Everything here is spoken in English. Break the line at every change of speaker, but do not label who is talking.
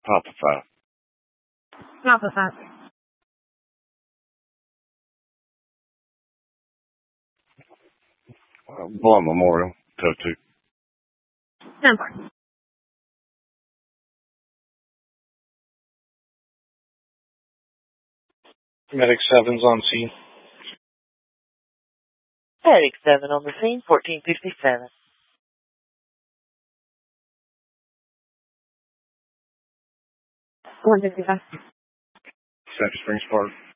Papa 5.
Papa 5.
Blunt Memorial, code 2.
10-4.
Medic 7's on scene.
Medic 7 on the scene, 1457.
155.
Central Springs Park.